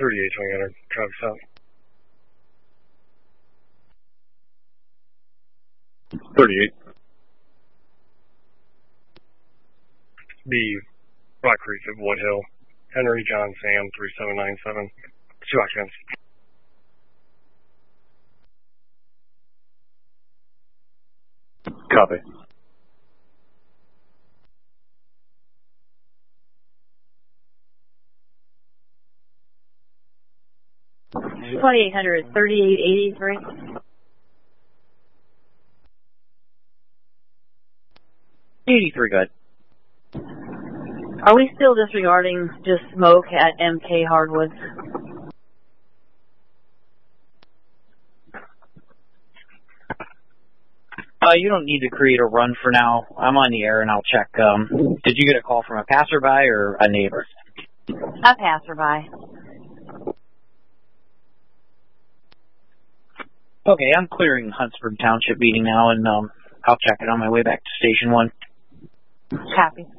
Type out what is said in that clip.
38-2000, traffic stop. 38. B. Rock Creek at Woodhill. Henry John Sam 3797. 2 occupants. Copy. 2800, 3883. 83, good. Are we still disregarding just smoke at MK Hardwoods? You don't need to create a run for now. I'm on the air and I'll check. Did you get a call from a passerby or a neighbor? A passerby. Okay, I'm clearing Huntsburg Township meeting now, and I'll check it on my way back to Station 1. Copy.